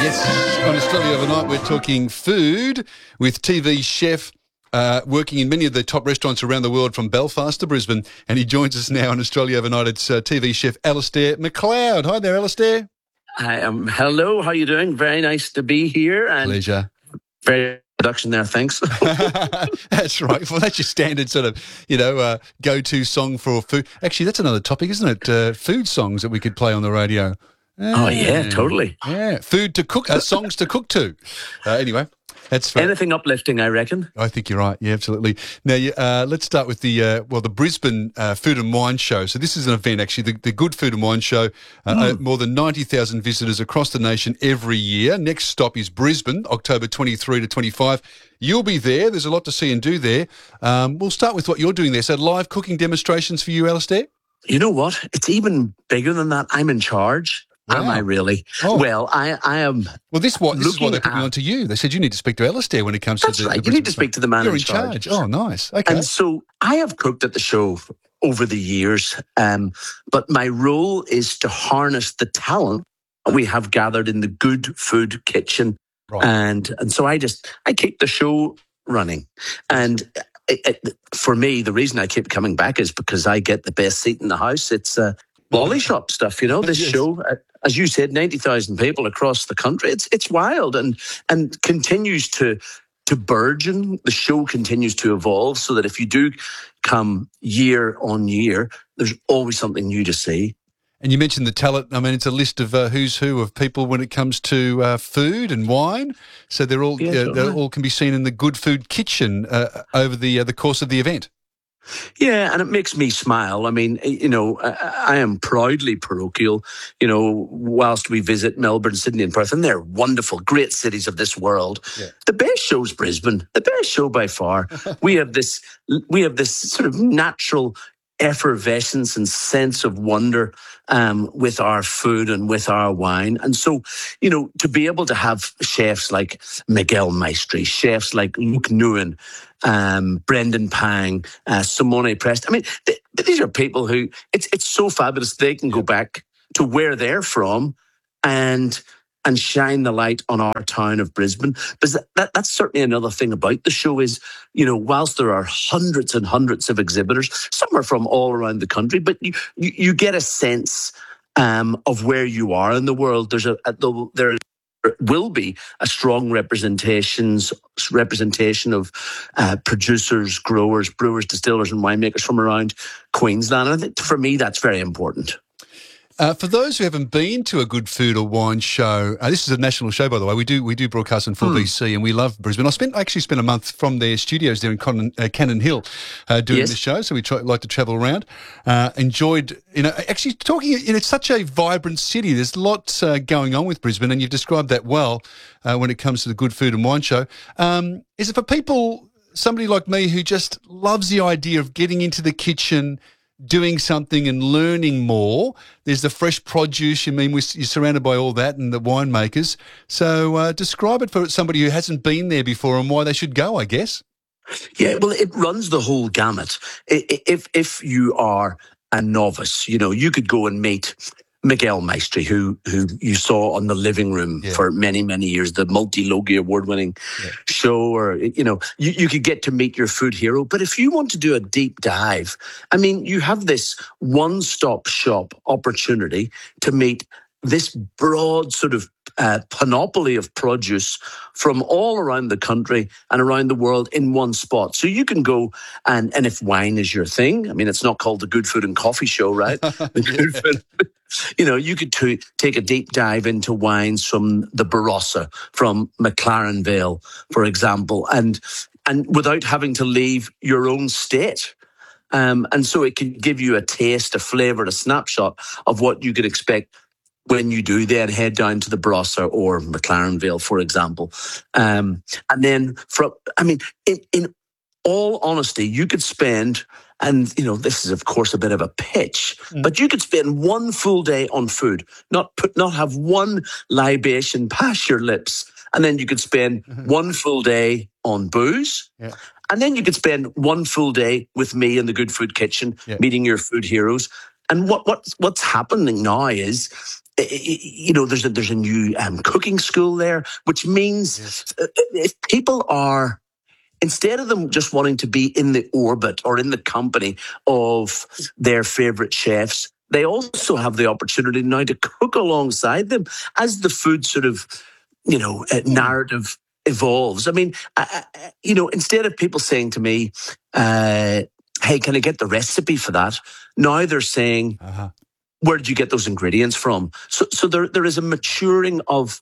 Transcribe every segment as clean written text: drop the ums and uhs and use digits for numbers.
Yes, on Australia Overnight, we're talking food with TV chef working in many of the top restaurants around the world from Belfast to Brisbane. And he joins us now on Australia Overnight. It's TV chef Alastair McLeod. Hi there, Alastair. Hello, how are you doing? Very nice to be here. And pleasure. Very production there, thanks. That's right. Well, that's your standard sort of, go-to song for food. Actually, that's another topic, isn't it? Food songs that we could play on the radio. Oh, yeah, totally. Yeah, food to cook, songs to cook to. Anyway, that's fair. Anything uplifting, I reckon. I think you're right. Yeah, absolutely. Now, let's start with the Brisbane Food and Wine Show. So this is an event, actually, the Good Food and Wine Show. More than 90,000 visitors across the nation every year. Next stop is Brisbane, October 23 to 25. You'll be there. There's a lot to see and do there. We'll start with what you're doing there. So live cooking demonstrations for you, Alastair? You know what? It's even bigger than that. I'm in charge. Wow. Am I really? Oh. Well, I am. Well, this is why they're putting on to you. They said you need to speak to Alastair when it comes That's to the. That's right. You need to speak to the man in charge. Oh, nice. Okay. And so I have cooked at the show over the years, but my role is to harness the talent we have gathered in the Good Food Kitchen, right. and so I keep the show running, and. For me, the reason I keep coming back is because I get the best seat in the house. It's Lolly Shop stuff, this yes. show, as you said, 90,000 people across the country. It's wild and continues to burgeon. The show continues to evolve so that if you do come year on year, there's always something new to see. And you mentioned the talent. I mean, it's a list of who's who of people when it comes to food and wine. So they're all they all can be seen in the Good Food Kitchen over the course of the event. Yeah, and it makes me smile. I mean, I am proudly parochial, whilst we visit Melbourne, Sydney and Perth, and they're wonderful, great cities of this world. Yeah. The best show's Brisbane, the best show by far. we have this sort of natural effervescence and sense of wonder with our food and with our wine. And so, to be able to have chefs like Miguel Maestri, chefs like Luke Nguyen, Brendan Pang, Simone Prest. I mean, these are people who, it's so fabulous they can go back to where they're from and shine the light on our town of Brisbane. Because that's certainly another thing about the show is, whilst there are hundreds and hundreds of exhibitors, some are from all around the country, but you get a sense of where you are in the world. There will be a strong representation of producers, growers, brewers, distillers and winemakers from around Queensland. And I think for me, that's very important. For those who haven't been to a Good Food or Wine Show, this is a national show, by the way. We do broadcast on 4BC, and we love Brisbane. I actually spent a month from their studios there in Cannon Hill doing this show, so we like to travel around. Enjoyed, actually talking. It's such a vibrant city. There's lots going on with Brisbane, and you've described that well when it comes to the Good Food and Wine Show. Is it for people, somebody like me, who just loves the idea of getting into the kitchen, doing something and learning more? There's the fresh produce. You're surrounded by all that and the winemakers. So describe it for somebody who hasn't been there before and why they should go, I guess. Yeah, well, it runs the whole gamut. If you are a novice, you could go and meet Miguel Maestri, who you saw on The Living Room for many, many years, the multi-Logie award-winning show, or, you could get to meet your food hero. But if you want to do a deep dive, I mean, you have this one-stop shop opportunity to meet this broad sort of panoply of produce from all around the country and around the world in one spot. So you can go and if wine is your thing, I mean, it's not called the Good Food and Coffee Show, right? You could take a deep dive into wines from the Barossa, from McLaren Vale, for example, and without having to leave your own state. And so it can give you a taste, a flavour, a snapshot of what you could expect when you do then head down to the Barossa or McLaren Vale, for example. And then in all honesty, you could spend, and this is of course a bit of a pitch, but you could spend one full day on food, not have one libation pass your lips, and then you could spend one full day on booze. Yeah. And then you could spend one full day with me in the Good Food Kitchen, meeting your food heroes. And what's happening now is there's a new cooking school there, which means if people are, instead of them just wanting to be in the orbit or in the company of their favorite chefs, they also have the opportunity now to cook alongside them as the food sort of, narrative evolves. I mean, instead of people saying to me, hey, can I get the recipe for that? Now they're saying, where did you get those ingredients from? So there is a maturing of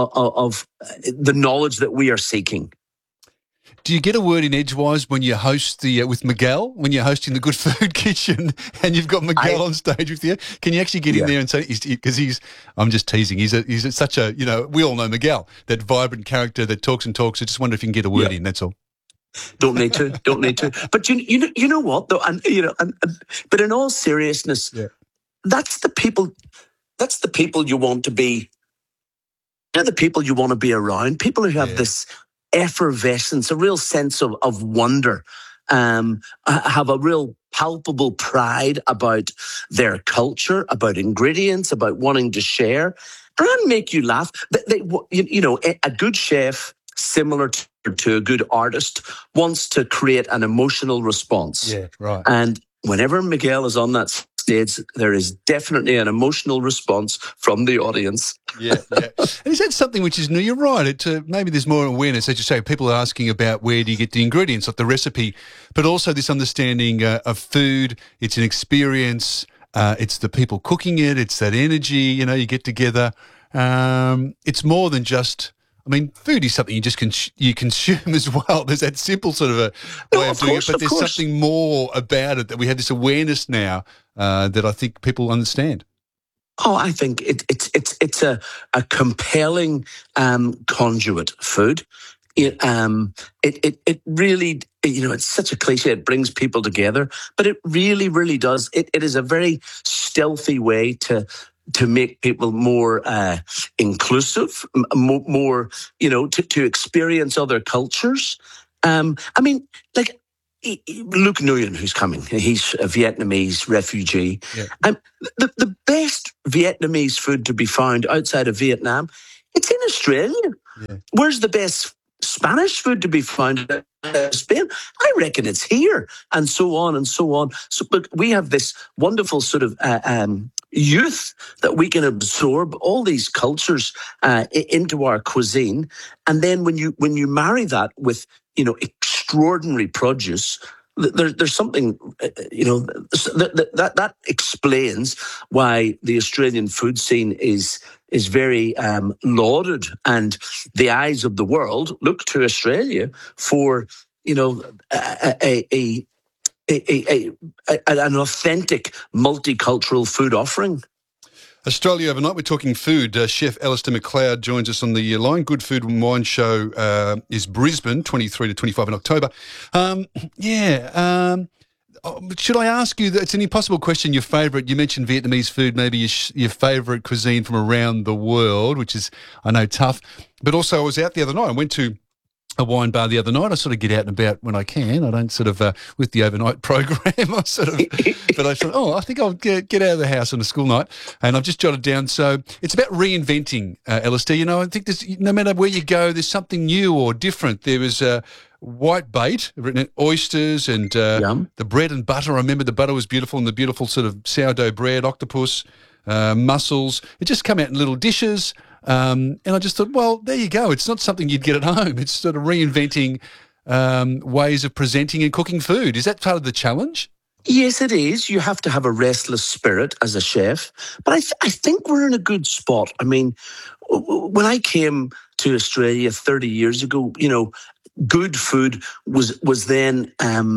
the knowledge that we are seeking. Do you get a word in edgewise when you host with Miguel, when you're hosting the Good Food Kitchen and you've got Miguel on stage with you? Can you actually get in there and say, because I'm just teasing, he's such a, we all know Miguel, that vibrant character that talks and talks. I just wonder if you can get a word in, that's all. Don't need to. But you know what though, but in all seriousness, that's the people you want to be. They're the people you want to be around. People who have this effervescence, a real sense of wonder, have a real palpable pride about their culture, about ingredients, about wanting to share, and make you laugh. A good chef, similar to a good artist, wants to create an emotional response. Yeah, right. And whenever Miguel is on that stage, there is definitely an emotional response from the audience. Yeah. And is that something which is new? You're right. Maybe there's more awareness, as you say. People are asking about where do you get the ingredients, like the recipe, but also this understanding of food. It's an experience. It's the people cooking it. It's that energy. You get together. It's more than just. I mean, food is something you consume as well. There's that simple sort of a way of doing it, but there's something more about it, that we have this awareness now that I think people understand. Oh, I think it's a compelling conduit, food. It really, it's such a cliche. It brings people together, but it really, really does. It is a very stealthy way to make people more inclusive, more to experience other cultures. I mean, like Luc Nguyen, who's coming, he's a Vietnamese refugee. Yeah. The best Vietnamese food to be found outside of Vietnam, it's in Australia. Yeah. Where's the best Spanish food to be found in Spain? I reckon it's here, and so on and so on. So, but we have this wonderful sort of youth that we can absorb all these cultures into our cuisine, and then when you marry that with extraordinary produce, there's something that explains why the Australian food scene is very lauded, and the eyes of the world look to Australia for an authentic multicultural food offering. Australia Overnight, we're talking food. Chef Alistair McLeod joins us on the line. Good Food and Wine Show is Brisbane, 23 to 25 in October. Should I ask you, it's an impossible question, your favourite, you mentioned Vietnamese food, maybe your favourite cuisine from around the world, which is, I know, tough. But also I was out the other night. I went to a wine bar the other night. I sort of get out and about when I can. I don't sort of, with the overnight program, I sort of, but I thought, I think I'll get out of the house on a school night. And I've just jotted down. So it's about reinventing, Alistair. I think no matter where you go, there's something new or different. There was white bait, oysters and the bread and butter. I remember the butter was beautiful, and the beautiful sort of sourdough bread, octopus, mussels. It just come out in little dishes. And I just thought, well, there you go. It's not something you'd get at home. It's sort of reinventing ways of presenting and cooking food. Is that part of the challenge? Yes, it is. You have to have a restless spirit as a chef. But I think we're in a good spot. I mean, when I came to Australia 30 years ago, good food was then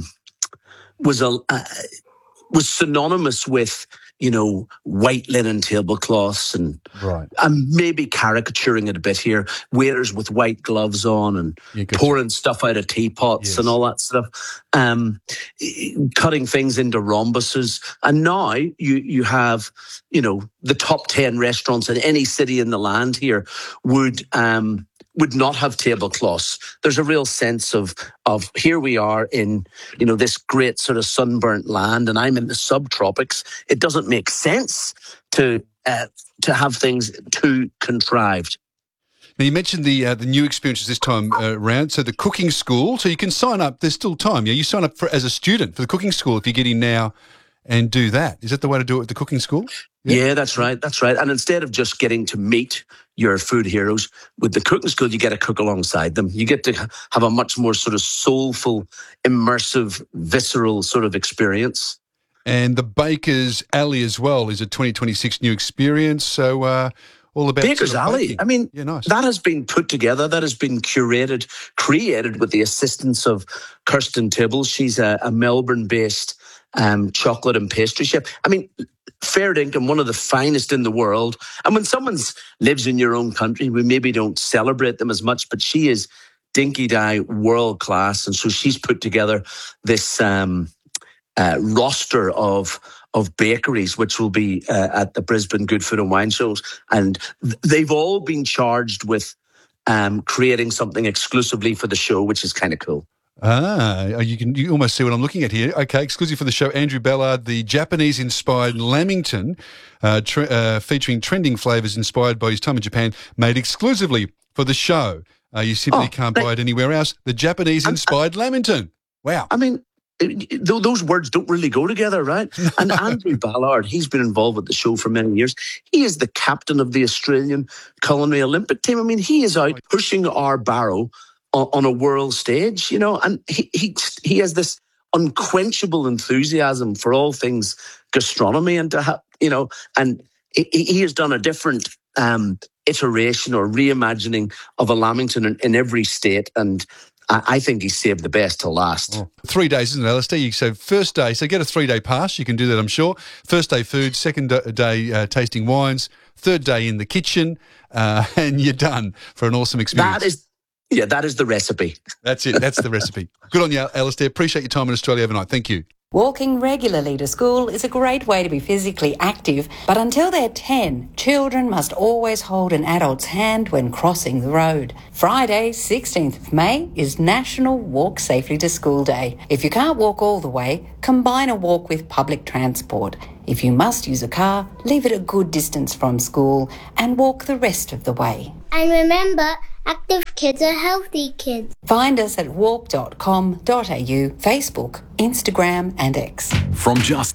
was synonymous with white linen tablecloths and I'm maybe caricaturing it a bit here, waiters with white gloves on and pouring stuff out of teapots and all that stuff, cutting things into rhombuses. And now you have, the top 10 restaurants in any city in the land here would not have tablecloths. There's a real sense of here we are in, this great sort of sunburnt land, and I'm in the subtropics. It doesn't make sense to to have things too contrived. Now, you mentioned the new experiences this time around. So the cooking school, so you can sign up. There's still time. You sign up as a student for the cooking school if you get in now and do that. Is that the way to do it at the cooking school? Yeah, that's right. That's right. And instead of just getting to meet your food heroes, with the cooking school, you get to cook alongside them. You get to have a much more sort of soulful, immersive, visceral sort of experience. And the Baker's Alley as well is a 2026 new experience. So all about Baker's Alley. baking. I mean, nice. That has been put together. That has been created with the assistance of Kirsten Tibble. She's a Melbourne-based chocolate and pastry chef. I mean, fair dinkum, one of the finest in the world. And when someone lives in your own country, we maybe don't celebrate them as much, but she is dinky-die world class. And so she's put together this roster of bakeries, which will be at the Brisbane Good Food and Wine Shows. And they've all been charged with creating something exclusively for the show, which is kind of cool. You almost see what I'm looking at here. Okay, exclusive for the show, Andrew Ballard, the Japanese-inspired Lamington, featuring trending flavours inspired by his time in Japan, made exclusively for the show. You simply can't buy it anywhere else. The Japanese-inspired Lamington. Wow. I mean, those words don't really go together, right? And Andrew Ballard, he's been involved with the show for many years. He is the captain of the Australian Culinary Olympic team. I mean, he is out pushing our barrow on a world stage, and he has this unquenchable enthusiasm for all things gastronomy, and and he has done a different iteration or reimagining of a Lamington in every state, and I think he saved the best to last. Oh, 3 days, isn't it, Alistair? So first day, so get a 3-day pass. You can do that, I'm sure. First day food, second day tasting wines, third day in the kitchen, and you're done for an awesome experience. That is the recipe. That's it. That's the recipe. Good on you, Alistair. Appreciate your time in Australia overnight. Thank you. Walking regularly to school is a great way to be physically active, but until they're 10, children must always hold an adult's hand when crossing the road. Friday, 16th of May, is National Walk Safely to School Day. If you can't walk all the way, combine a walk with public transport. If you must use a car, leave it a good distance from school and walk the rest of the way. And remember, active kids are healthy kids. Find us at walk.com.au, Facebook, Instagram and X. From just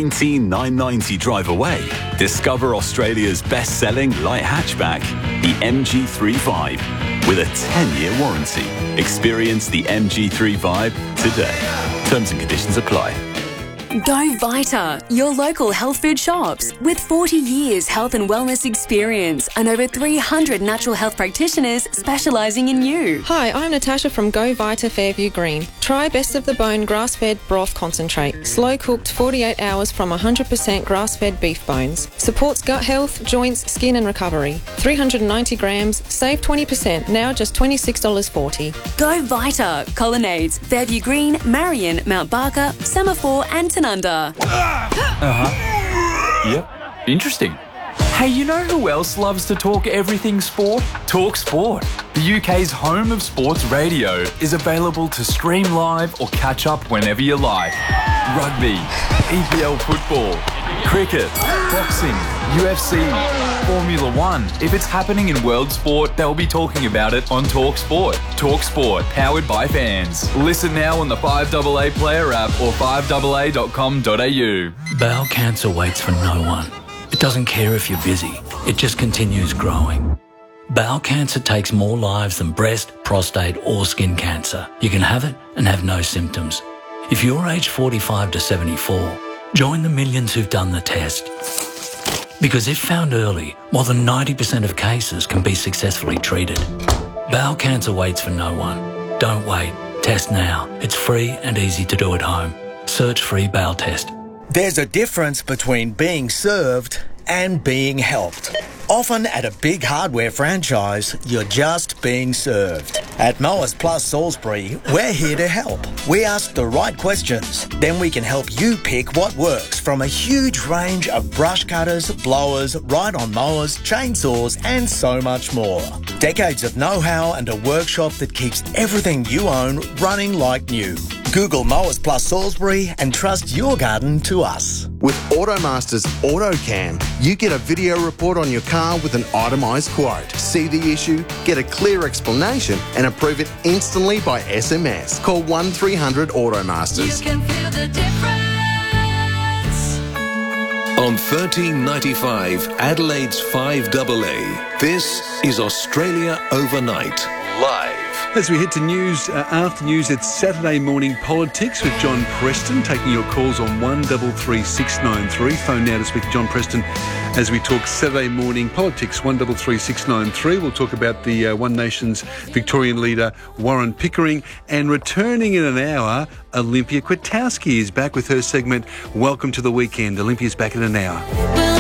$19,990 drive away, discover Australia's best-selling light hatchback, the MG3 Vibe, with a 10-year warranty. Experience the MG3 Vibe today. Terms and conditions apply. Go Vita, your local health food shops. With 40 years health and wellness experience and over 300 natural health practitioners specialising in you. Hi, I'm Natasha from Go Vita Fairview Green. Try Best of the Bone grass-fed broth concentrate. Slow-cooked 48 hours from 100% grass-fed beef bones. Supports gut health, joints, skin and recovery. 390 grams, save 20%, now just $26.40. Go Vita, Colonnades, Fairview Green, Marion, Mount Barker, Semaphore and Tanunda. Yep. Interesting. Hey, you know who else loves to talk everything sport? Talk Sport. The UK's home of sports radio is available to stream live or catch up whenever you like. Rugby, EPL football, cricket, boxing, UFC, Formula One. If it's happening in world sport, they'll be talking about it on Talk Sport. Talk Sport, powered by fans. Listen now on the 5AA Player app or 5AA.com.au. Bowel cancer waits for no one. It doesn't care if you're busy. It just continues growing. Bowel cancer takes more lives than breast, prostate or skin cancer. You can have it and have no symptoms. If you're aged 45 to 74, join the millions who've done the test. Because if found early, more than 90% of cases can be successfully treated. Bowel cancer waits for no one. Don't wait. Test now. It's free and easy to do at home. Search free bowel test. There's a difference between being served and being helped. Often at a big hardware franchise, you're just being served. At Mowers Plus Salisbury, we're here to help. We ask the right questions, then we can help you pick what works from a huge range of brush cutters, blowers, ride-on mowers, chainsaws and so much more. Decades of know-how and a workshop that keeps everything you own running like new. Google Mowers Plus Salisbury and trust your garden to us. With Automasters AutoCam, you get a video report on your car with an itemised quote. See the issue, get a clear explanation and approve it instantly by SMS. Call 1300 Automasters. You can feel the difference. On 1395 Adelaide's 5AA, this is Australia Overnight, live. As we head to news, after news, it's Saturday Morning Politics with John Preston, taking your calls on 133693. Phone now to speak to John Preston as we talk Saturday Morning Politics, 133693. We'll talk about the One Nation's Victorian leader, Warren Pickering, and returning in an hour, Olympia Kwiatkowski is back with her segment, Welcome to the Weekend. Olympia's back in an hour.